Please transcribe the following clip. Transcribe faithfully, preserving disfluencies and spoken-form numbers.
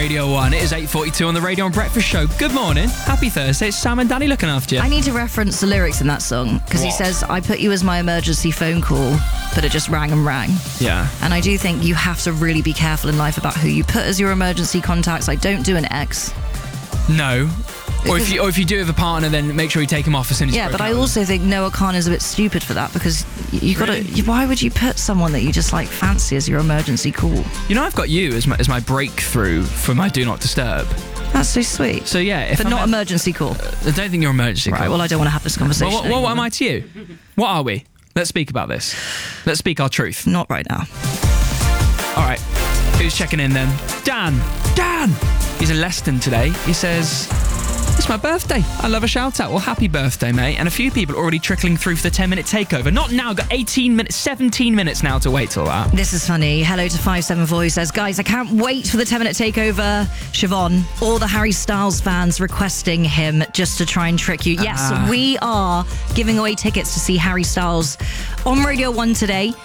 Radio one. It is eight forty-two on the Radio and Breakfast Show. Good morning. Happy Thursday. It's Sam and Danny looking after you. I need to reference the lyrics in that song because he What? says, I put you as my emergency phone call, but it just rang and rang. Yeah. And I do think you have to really be careful in life about who you put as your emergency contacts. Like, don't do an ex. No. Or if Because- you or if you do have a partner, then make sure you take him off as soon as Yeah, you but break I up. also think Noah Khan is a bit stupid for that because you got to. Really? Why would you put someone that you just like fancy as your emergency call? You know, I've got you as my, as my breakthrough for my Do Not Disturb. That's so sweet. So yeah, if But I'm not ever- emergency call. I don't think you're emergency Right, call. well, I don't want to have this conversation. Well, what, what, what am anymore. I to you? What are we? Let's speak about this. Let's speak our truth. Not right now. All right. Who's checking in then? Dan. Dan. He's in Leston today. He says, it's my birthday. I love a shout out. Well, happy birthday, mate. And a few people already trickling through for the ten minute takeover. Not now. Got eighteen minutes, seventeen minutes now to wait till that. This is funny. Hello to five seven four who says, guys, I can't wait for the ten minute takeover. Siobhan, all the Harry Styles fans requesting him just to try and trick you. Yes, Ah. we are giving away tickets to see Harry Styles on Radio one today.